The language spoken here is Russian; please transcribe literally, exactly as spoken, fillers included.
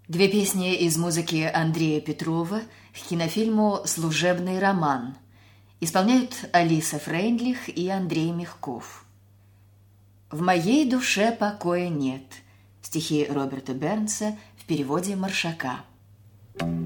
Две песни из музыки Андрея Петрова к кинофильму «Служебный роман». Исполняют Алиса Фрейндлих и Андрей Мягков. «В моей душе покоя нет». Стихи Роберта Бернса в переводе Маршака.